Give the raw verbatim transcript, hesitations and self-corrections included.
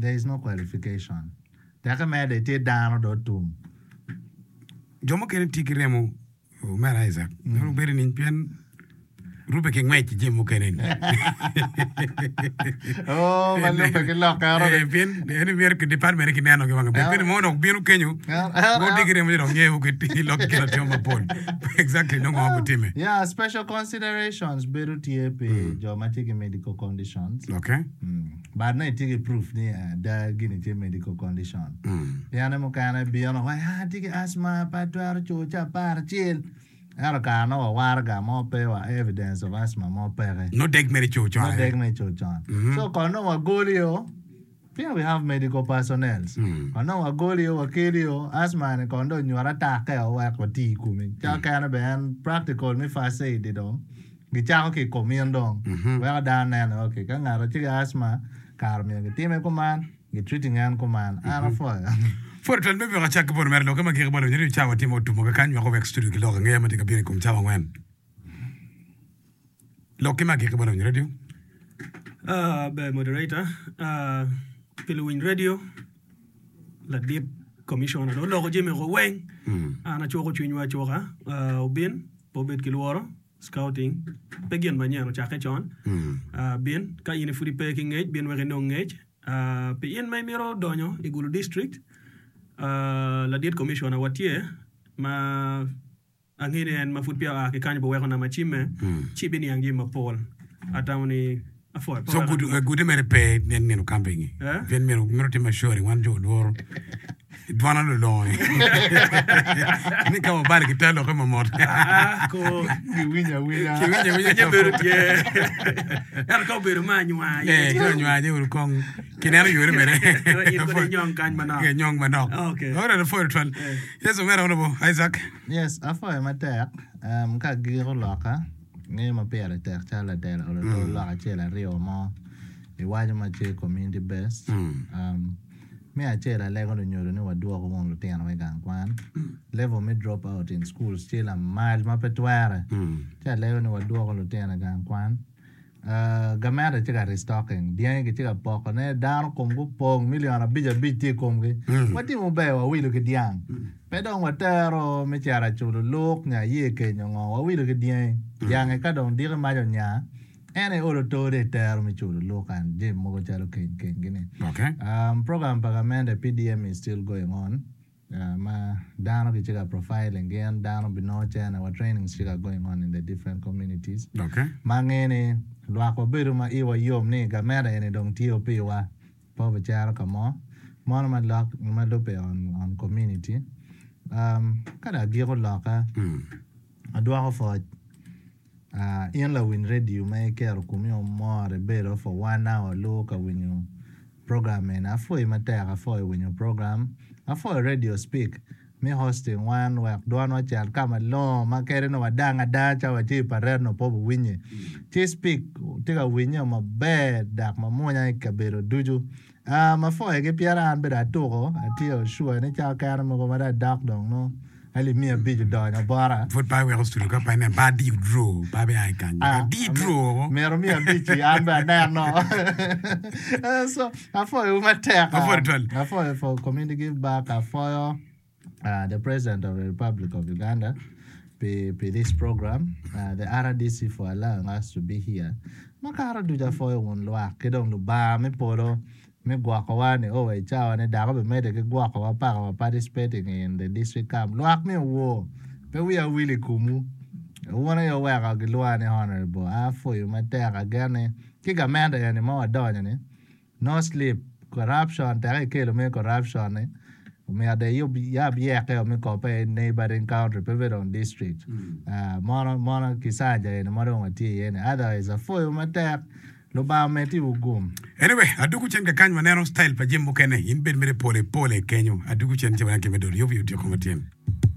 there is no qualification. Taka me de te down do tum. Jomo kene tikiremo Mara Isaac. No beri nin pian Rupe ke ngai ti jemo kene. Oh, malu pe ke lo ka ro. Eh pian ene ver ke department ke nano ke wanga. Pe mo no biru kenyu. Go tikiremo ro nge ke ti lo ke la toma pon. Exactly no ngo time. Yeah, special considerations beru T A P geometric medical conditions. Okay. Mm. But no take proof ni da gini te medical condition. Mm. Yana mo kana biano wa ha tiki asthma patwar chocha par chil. Ara kana wa warga mo pe wa evidence of asthma mo pe. No deg meri chocha. No deg meri chocha. So kono wa golio here we have medical personnel. Kono wa golio wa kelio asthma ne kondo nyora ta ka wa ko ti kumi. Cha kana ben practical mi fa say di do. Gicha ko ki komiendo. Wa da na no okay ka ngaro chi asthma Carmen, que tiene command, que treating and command, and a fire. For it, maybe I'll check upon Merlo, come and get about the Chava Timo to Mokan, you have extra log and Yamatic a bit of Chava when. Lokima kick about on the radio? Uh, by moderator, uh, Piluin Radio, La Deep Commission, and Logo Jimmy Wang, and a Choco Chinua Chora, uh, Bin, Bobet Kilwaro. Scouting begin banyan chaka chon uh bien ka ine furi peking age bien were no age uh pe in my miro donyo igulu district uh la diet commissioner watie ma angine en ma futpia ke kanyo bo weko na machime chibini yangi ma pol atawni afo so good uh, good mere pe nen no camping bien mero mero te ma sure one jo dor Dwana lo lo. Ni kama bari kitalo kama moto. Ah, ko winya winya. Winya winya beru tie. Yar ko beru manywa. Eh, nywa je ur kong. Kinero yure mere. Ko nyong kan mana. Ke nyong mana. Okay. Ora the for twelve. Yes, o mera ono Isaac. Yes, afo e matek. Um ka giro loka. Ni ma pere tek chala del o lo loka chela rio mo. E wajo ma che community best. Um Me I tell a lego no nyoro ne wadua ko mon lutien we gan kwan level me drop out in school still a mile ma petware tell lego ne wadua ko lutien gan kwan uh gamara tiga restocking dia ke tiga poko ne down kom go pong million a bija biti kom ge wati mo be wa wilo ke diang pedong watero me tiara chulo lok nya ye ke nyongo wa wilo ke diang yang ka dong dire ma nya ene oro tore ter mi chulo lokan jim mo chalo ken ken gine. Okay. Um program pagamende P D M is still going on. Uh, ma dano kichika profiling again dano binoche and our trainings chica going on in the different communities. Okay. Mangene lwako biru ma iwa yom ni gamera ene dong T O P wa po bicharo kamo. Mono ma lok ma lupe on on community. Um kada giro loka. Mm. Adwa ko for Uh, in la win radio make care kumi o more better for one hour look when you program and afo I matter afo when you program afo radio speak me hosting one work do no chal kama lo makere no wadanga dacha wa chi parer no po winye chi speak tiga winye ma bed dak ma monya kabero duju ah ma fo e ke piara an beda toko atio sure ne cha kar mo ko mara dak dong no ali mi abiju donya bara Foot by we hostu ka pa ne ba di draw ba be ai kan ba di draw mero mi abiju amba na no so afo u matek afo twelve afo for community give back afo uh the president of the Republic of Uganda pay pay this program uh, the R D C for allowing us to be here makara duja for one lo kedong lu ba me poro me guakawane oh I chawa ne daga be mede ke guakawa pa ka participating in the district camp luak me wo pe we are really kumu one yo wa ka luane honorable afo you mateka gane kiga manda yani ma wadonya ne no sleep corruption tare kelo me corruption ne me ade yo ya bia ke me ko pe neighboring country pe on district ah mono mono kisanja ne mono wati ne otherwise afo you mateka Loba meti ugum. Anyway, aduku chen ka kanyo maneno style pa jimbo kene. Inbed mere pole pole kenyo. Aduku chen che wanake medori. Yovi uti yokomatien.